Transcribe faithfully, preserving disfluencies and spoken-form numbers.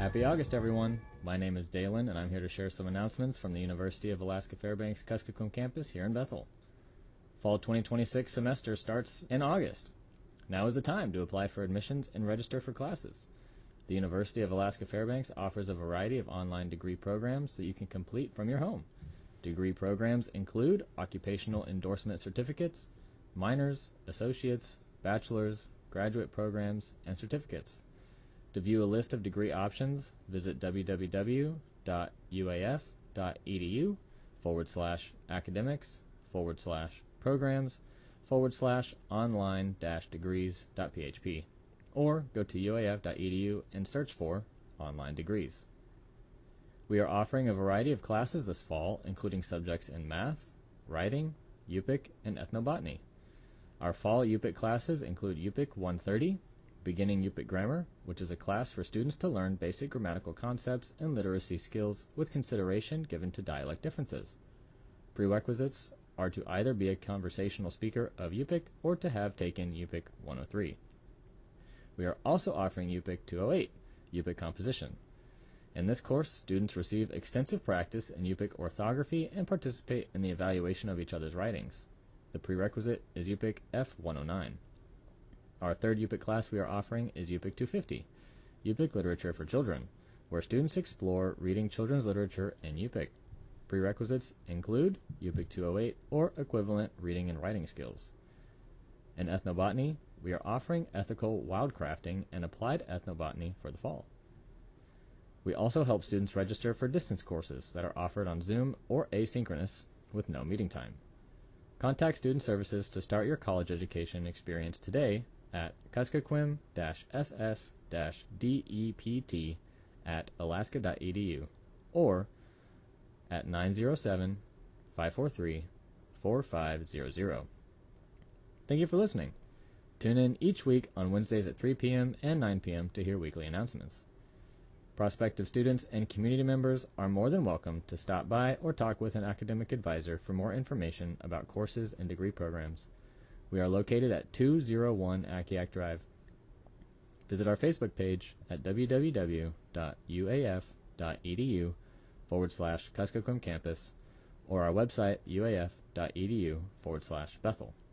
Happy August, everyone! My name is Dalen, and I'm here to share some announcements from the University of Alaska Fairbanks Kuskokwim campus here in Bethel. Fall twenty twenty-six semester starts in August. Now is the time to apply for admissions and register for classes. The University of Alaska Fairbanks offers a variety of online degree programs that you can complete from your home. Degree programs include occupational endorsement certificates, minors, associates, bachelor's, graduate programs, and certificates. To view a list of degree options, visit www.uaf.edu forward slash academics forward slash programs forward slash online dash degrees dot p h p, or go to uaf.edu and search for online degrees. We are offering a variety of classes this fall, including subjects in math, writing, U P I C, and ethnobotany. Our fall U P I C classes include U P I C one thirty, Beginning U P I C Grammar, which is a class for students to learn basic grammatical concepts and literacy skills with consideration given to dialect differences. Prerequisites are to either be a conversational speaker of U P I C or to have taken U P I C one oh three. We are also offering U P I C two oh eight, U P I C Composition. In this course, students receive extensive practice in U P I C orthography and participate in the evaluation of each other's writings. The prerequisite is U P I C F one oh nine. Our third U P I C class we are offering is U P I C two fifty, U P I C Literature for Children, where students explore reading children's literature in U P I C. Prerequisites include U P I C two oh eight or equivalent reading and writing skills. In ethnobotany, we are offering ethical wildcrafting and applied ethnobotany for the fall. We also help students register for distance courses that are offered on Zoom or asynchronous with no meeting time. Contact Student Services to start your college education experience today at kuskokwim dash s s dash d e p t at alaska dot e d u or at nine zero seven, five four three, four five zero zero. Thank you for listening. Tune in each week on Wednesdays at three p m and nine p m to hear weekly announcements. Prospective students and community members are more than welcome to stop by or talk with an academic advisor for more information about courses and degree programs. We are located at two oh one Akiak Drive. Visit our Facebook page at www.uaf.edu forward slash Kuskokwim campus or our website uaf.edu forward slash Bethel.